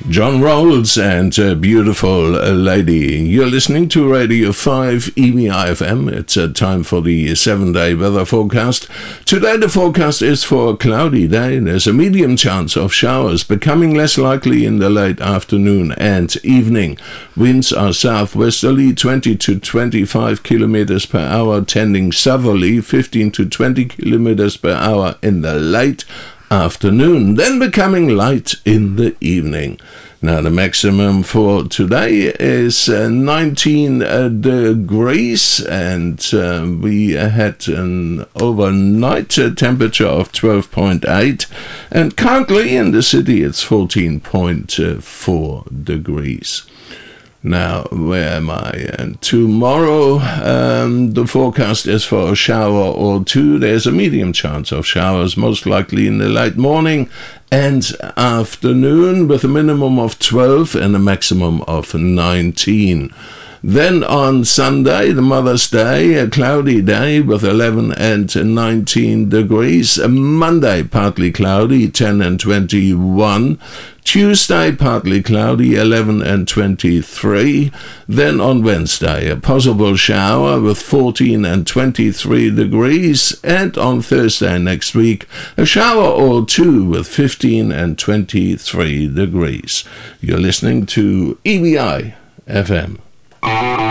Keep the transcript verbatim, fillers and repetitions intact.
John Rolls and a Beautiful Lady. You're listening to Radio five E B I F M. It's uh, time for the seven-day weather forecast. Today the forecast is for a cloudy day. There's a medium chance of showers, becoming less likely in the late afternoon and evening. Winds are southwesterly, twenty to twenty-five kilometers per hour, tending southerly, fifteen to twenty kilometers per hour in the late afternoon, then becoming light in the evening. Now the maximum for today is uh, nineteen uh, degrees, and uh, we had an overnight uh, temperature of twelve point eight, and currently in the city it's fourteen point four degrees. Now, where am I? And tomorrow, um, the forecast is for a shower or two. There's a medium chance of showers, most likely in the late morning and afternoon, with a minimum of twelve and a maximum of nineteen. Then on Sunday, the Mother's Day, a cloudy day with eleven and nineteen degrees. Monday, partly cloudy, ten and twenty-one. Tuesday, partly cloudy, eleven and twenty-three. Then on Wednesday, a possible shower with fourteen and twenty-three degrees. And on Thursday next week, a shower or two with fifteen and twenty-three degrees. You're listening to E B I F M.